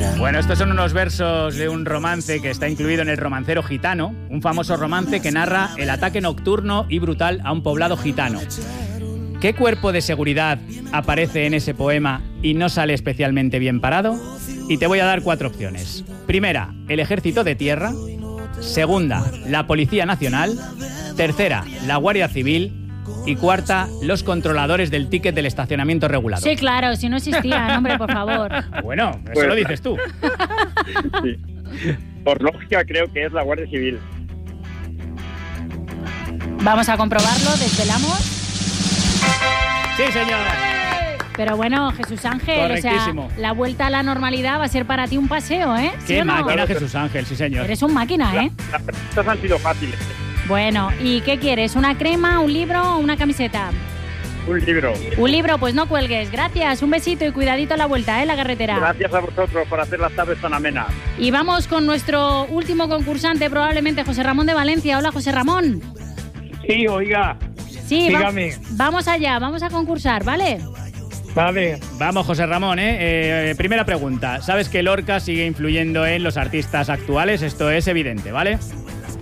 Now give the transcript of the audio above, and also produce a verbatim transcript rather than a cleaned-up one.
Bueno, estos son unos versos de un romance que está incluido en El romancero gitano, un famoso romance que narra el ataque nocturno y brutal a un poblado gitano. ¿Qué cuerpo de seguridad aparece en ese poema y no sale especialmente bien parado? Y te voy a dar cuatro opciones. Primera, el Ejército de Tierra. Segunda, la Policía Nacional. Tercera, la Guardia Civil. Y cuarta, los controladores del ticket del estacionamiento regulado. Sí, claro, si no existían, hombre, por favor. Bueno, eso Pues, lo dices tú. Sí. Por lógica creo que es la Guardia Civil. Vamos a comprobarlo, desvelamos. Sí, señora. Pero bueno, Jesús Ángel, o sea, Correctísimo. la vuelta a la normalidad va a ser para ti un paseo, ¿eh? ¿Sí Qué o no? máquina, Jesús Ángel, sí, señor. Eres un máquina, ¿eh? Las preguntas han sido fáciles. Bueno, ¿y qué quieres? ¿Una crema, un libro o una camiseta? Un libro. Un libro, pues no cuelgues. Gracias, un besito y cuidadito a la vuelta, ¿eh? La carretera. Gracias a vosotros por hacer las tardes tan amenas. Y vamos con nuestro último concursante, probablemente José Ramón de Valencia. Hola, José Ramón. Sí, oiga, Sí, va- dígame. vamos allá, vamos a concursar, ¿vale? Vale. Vamos, José Ramón, ¿eh? Eh, primera pregunta. ¿Sabes que Lorca sigue influyendo en los artistas actuales? Esto es evidente, ¿vale?